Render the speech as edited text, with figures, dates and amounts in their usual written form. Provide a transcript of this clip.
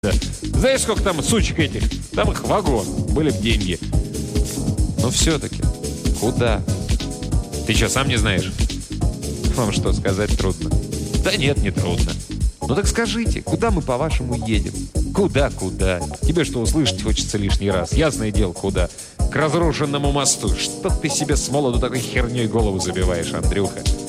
Знаешь, сколько там сучек этих? Там их вагон. Были б деньги. Но все-таки, куда? Ты что, сам не знаешь? Вам что, сказать трудно? Да нет, не трудно. Ну так скажите, куда мы, по-вашему, едем? Куда? Тебе что, услышать хочется лишний раз? Ясное дело, куда? К разрушенному мосту. Что ты себе с молоду такой херней голову забиваешь, Андрюха?